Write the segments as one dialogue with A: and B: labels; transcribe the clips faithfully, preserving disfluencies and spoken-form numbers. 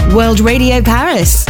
A: World Radio Paris.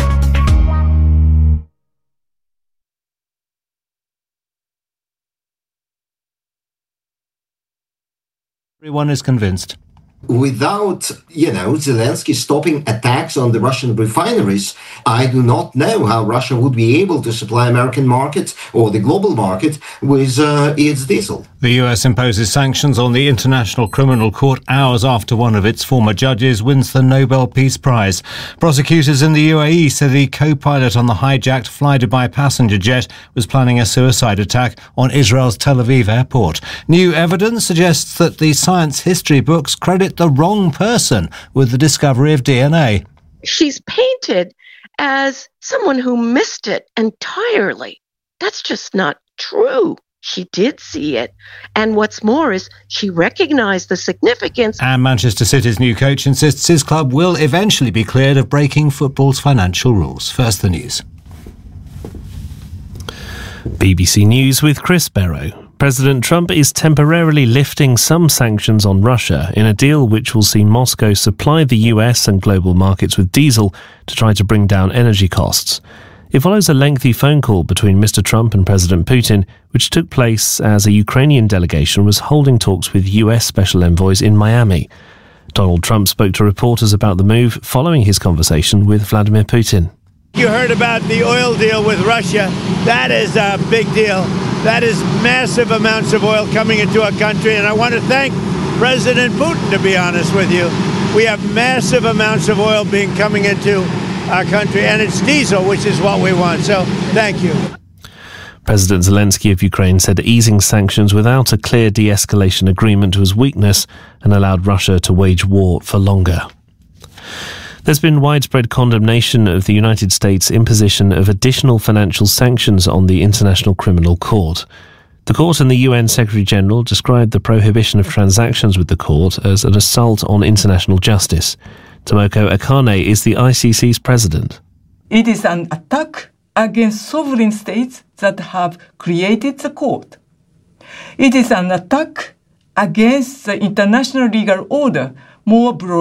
B: Everyone is convinced.
C: Without, you know, Zelensky stopping attacks on the Russian refineries, I do not know how Russia would be able to supply American markets or the global market with uh, its diesel.
B: The U S imposes sanctions on the International Criminal Court hours after one of its former judges wins the Nobel Peace Prize. Prosecutors in the U A E said the co-pilot on the hijacked Fly-Dubai passenger jet was planning a suicide attack on Israel's Tel Aviv airport. New evidence suggests that the science history books credit the wrong person with the discovery of D N A.
D: She's painted as someone who missed it entirely. That's just not true. She did see it. And what's more is she recognized the significance.
B: And Manchester City's new coach insists his club will eventually be cleared of breaking football's financial rules. First, the news.
E: B B C News with Chris Barrow. President Trump is temporarily lifting some sanctions on Russia in a deal which will see Moscow supply the U S and global markets with diesel to try to bring down energy costs. It follows a lengthy phone call between Mister Trump and President Putin, which took place as a Ukrainian delegation was holding talks with U S special envoys in Miami. Donald Trump spoke to reporters about the move following his conversation with Vladimir Putin.
F: You heard about the oil deal with Russia. That is a big deal. That is massive amounts of oil coming into our country. And I want to thank President Putin, to be honest with you. We have massive amounts of oil being coming into our country, and it's diesel, which is what we want. So thank you.
E: President Zelensky of Ukraine said easing sanctions without a clear de-escalation agreement was weakness and allowed Russia to wage war for longer. There's been widespread condemnation of the United States' imposition of additional financial sanctions on the International Criminal Court. The court and the U N Secretary-General described the prohibition of transactions with the court as an assault on international justice. Tomoko Akane is the I C C's president.
G: It is an attack against sovereign states that have created the court. It is an attack against the international legal order more broadly.